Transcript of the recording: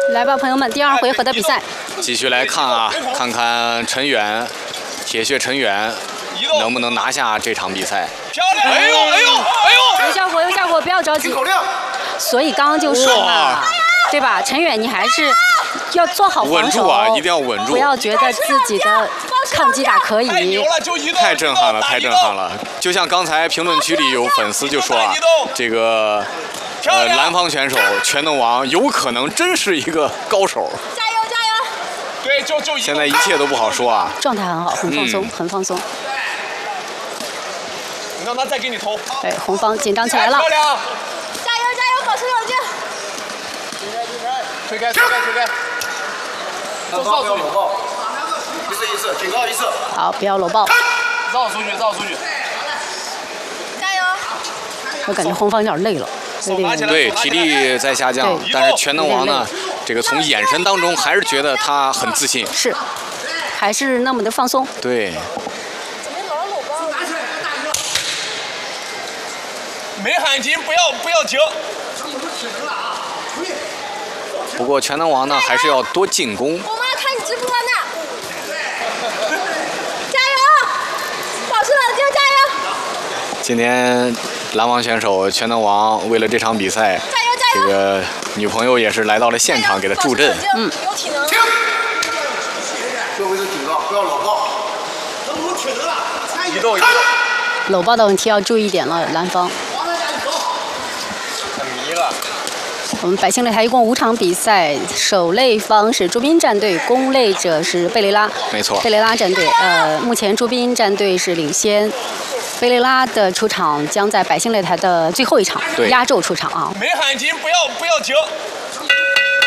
来吧，朋友们，第2回合的比赛， 继续来看啊，看看陈远，铁血陈远能不能拿下这场比赛。 漂亮！哎呦哎呦哎呦！ 有效果，有效果，不要着急。所以刚刚就说了，对吧？陈远，你还是要做好防守， 稳住啊，一定要稳住， 不要觉得自己的抗击打可以。 太震撼了，太震撼了！就像刚才评论区里有粉丝就说啊，这个蓝方选手全能王有可能真是一个高手。 加油加油！对，就现在一切都不好说啊。 状态很好，很放松，很放松。 你让他再给你投。 对，红方紧张起来了。 漂亮！加油加油，保持冷静。推开推开推开。绕出去。一次，警告一次。 好，不要搂抱。 绕出去，绕出去。加油！ 我感觉红方有点累了。 对，体力在下降，但是全能王呢，这个从眼神当中还是觉得他很自信， 是，还是那么的放松。 对。 没喊停，不要停。 不过全能王呢，还是要多进攻。 我妈看你直播呢。加油！保持冷静，加油！ 今天篮网选手全能王为了这场比赛，这个女朋友也是来到了现场给他助阵。 有体能。 各位的警告，不要搂抱。 移动移动。 搂抱的问题要注意一点了，蓝方。 很迷了。 我们百姓擂台一共5场比赛，守擂方是朱斌战队，攻擂者是贝雷拉。 没错。 贝雷拉战队，目前朱斌战队是领先。贝雷拉的出场将在百姓擂台的最后一场压轴出场啊！ 没喊停，不要停。